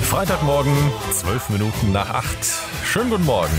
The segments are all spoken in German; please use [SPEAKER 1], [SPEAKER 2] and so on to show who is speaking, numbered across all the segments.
[SPEAKER 1] Freitagmorgen, 12 Minuten nach 8. Schönen guten Morgen.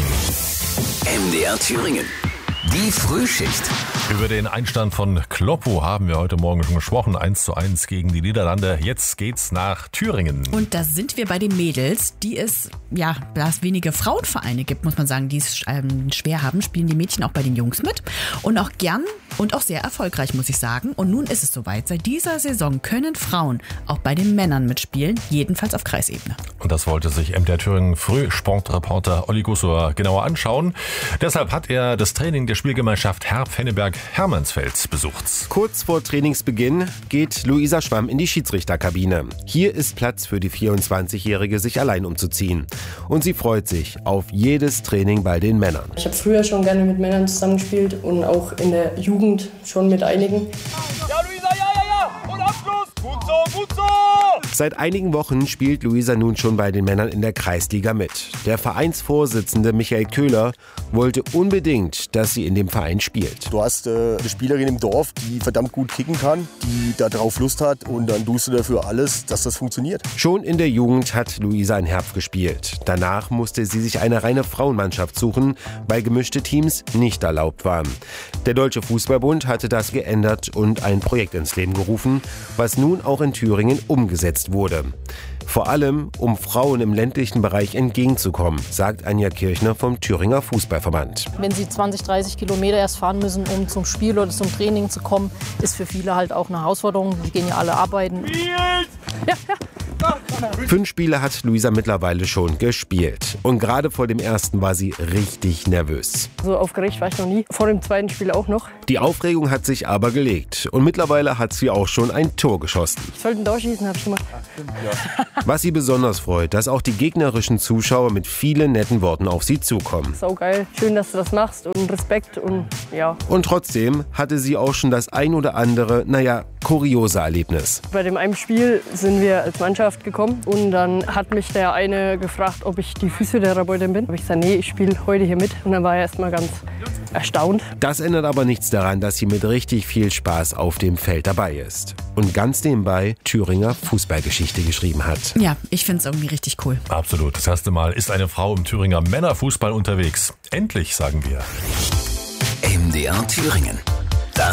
[SPEAKER 2] MDR Thüringen. Die Frühschicht.
[SPEAKER 1] Über den Einstand von Kloppo haben wir heute Morgen schon gesprochen. 1:1 gegen die Niederlande. Jetzt geht's nach Thüringen.
[SPEAKER 3] Und da sind wir bei den Mädels, da es wenige Frauenvereine gibt, muss man sagen, die es schwer haben, spielen die Mädchen auch bei den Jungs mit. Und auch gern und auch sehr erfolgreich, muss ich sagen. Und nun ist es soweit. Seit dieser Saison können Frauen auch bei den Männern mitspielen, jedenfalls auf Kreisebene.
[SPEAKER 1] Und das wollte sich MDR Thüringen Frühsportreporter Olli Gussor genauer anschauen. Deshalb hat er das Training der Spielgemeinschaft Herb-Henneberg-Hermannsfeld besucht.
[SPEAKER 4] Kurz vor Trainingsbeginn geht Luisa Schwamm in die Schiedsrichterkabine. Hier ist Platz für die 24-Jährige, sich allein umzuziehen. Und sie freut sich auf jedes Training bei den Männern.
[SPEAKER 5] Ich habe früher schon gerne mit Männern zusammengespielt und auch in der Jugend schon mit einigen.
[SPEAKER 6] Ja, Luisa, ja! Und Abschluss! Gut so!
[SPEAKER 4] Seit einigen Wochen spielt Luisa nun schon bei den Männern in der Kreisliga mit. Der Vereinsvorsitzende Michael Köhler wollte unbedingt, dass sie in dem Verein spielt.
[SPEAKER 7] Du hast eine Spielerin im Dorf, die verdammt gut kicken kann, die da drauf Lust hat und dann tust du dafür alles, dass das funktioniert.
[SPEAKER 4] Schon in der Jugend hat Luisa in Herb gespielt. Danach musste sie sich eine reine Frauenmannschaft suchen, weil gemischte Teams nicht erlaubt waren. Der Deutsche Fußballbund hatte das geändert und ein Projekt ins Leben gerufen, was nun auch in Thüringen umgesetzt wurde. Vor allem, um Frauen im ländlichen Bereich entgegenzukommen, sagt Anja Kirchner vom Thüringer Fußballverband.
[SPEAKER 8] Wenn sie 20, 30 Kilometer erst fahren müssen, um zum Spiel oder zum Training zu kommen, ist für viele halt auch eine Herausforderung. Die gehen ja alle arbeiten. Ja.
[SPEAKER 4] 5 Spiele hat Luisa mittlerweile schon gespielt. Und gerade vor dem ersten war sie richtig nervös.
[SPEAKER 5] So aufgeregt war ich noch nie. Vor dem zweiten Spiel auch noch.
[SPEAKER 4] Die Aufregung hat sich aber gelegt. Und mittlerweile hat sie auch schon ein Tor geschossen.
[SPEAKER 5] Ich sollte ein Tor schießen, habe ich gemacht.
[SPEAKER 4] Was sie besonders freut, dass auch die gegnerischen Zuschauer mit vielen netten Worten auf sie zukommen.
[SPEAKER 5] Saugeil. Schön, dass du das machst und Respekt und ja.
[SPEAKER 4] Und trotzdem hatte sie auch schon das ein oder andere, kuriose Erlebnis.
[SPEAKER 5] Bei dem einen Spiel sind wir als Mannschaft gekommen und dann hat mich der eine gefragt, ob ich die Physiotherapeutin bin. Habe ich gesagt, nee, ich spiele heute hier mit. Und dann war er erstmal ganz erstaunt.
[SPEAKER 4] Das ändert aber nichts daran, dass sie mit richtig viel Spaß auf dem Feld dabei ist. Und ganz nebenbei Thüringer Fußballgeschichte geschrieben hat.
[SPEAKER 3] Ja, ich finde es irgendwie richtig cool.
[SPEAKER 1] Absolut. Das erste Mal ist eine Frau im Thüringer Männerfußball unterwegs. Endlich, sagen wir.
[SPEAKER 2] MDR Thüringen.